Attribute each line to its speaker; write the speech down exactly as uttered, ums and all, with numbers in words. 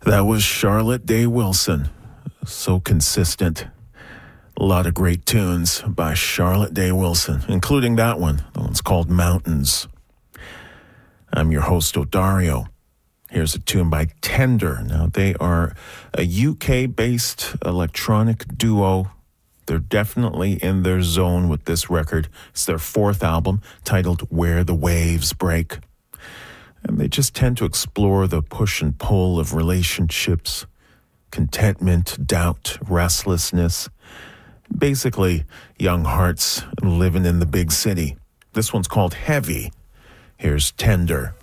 Speaker 1: That was Charlotte Day Wilson. So consistent. A lot of great tunes by Charlotte Day Wilson, including that one. The one's called Mountains. I'm your host, Odario. Here's a tune by Tender. Now, they are a U K-based electronic duo. They're definitely in their zone with this record. It's their fourth album, titled Where the Waves Break. And they just tend to explore the push and pull of relationships, contentment, doubt, restlessness. Basically, young hearts living in the big city. This one's called Heavy. Here's Tender.